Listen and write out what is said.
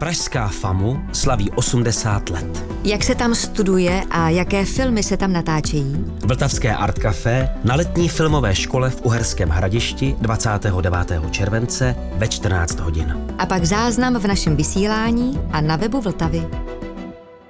Pražská FAMU slaví 80 let. Jak se tam studuje a jaké filmy se tam natáčejí? Vltavské Art Café na letní filmové škole v Uherském Hradišti 29. července ve 14 hodin. A pak záznam v našem vysílání a na webu Vltavy.